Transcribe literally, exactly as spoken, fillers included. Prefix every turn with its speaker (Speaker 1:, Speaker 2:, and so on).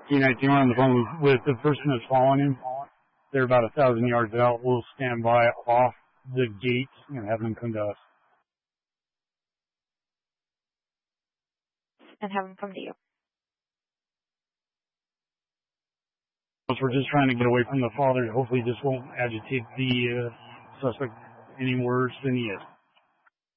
Speaker 1: T nineteen, we're on the phone with the person that's following him. They're about a thousand yards out. We'll stand by off the gates and have them come to us.
Speaker 2: And have them come to you.
Speaker 1: We're just trying to get away from the father. Hopefully this won't agitate the uh, suspect any worse than he is.